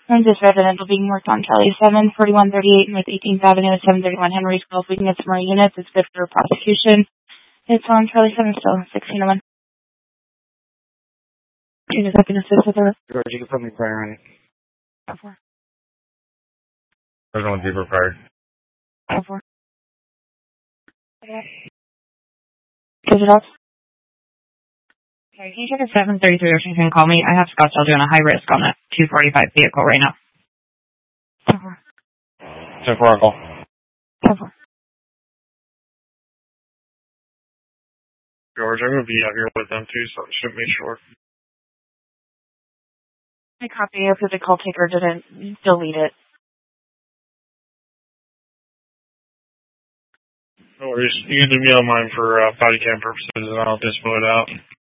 This residential being worked on Charlie 7, 4138 North 18th Avenue, 731 Henry School. If we can get some more units, it's good for prosecution. It's on Charlie 7 still, 1601. Unit I can assist with her. George, you can put me prior on it. 4. There's one deeper prior. 4. Okay. Is it off? Okay, can you check at 733 or you can call me? I have Scottsdale doing a high risk on that 245 vehicle right now. 4. 10-4 on call. 4. George, I'm going to be out here with them too, so it should be short. I copy if the call taker didn't delete it. No worries. You can leave me on mine for body cam purposes and I'll dispo it out.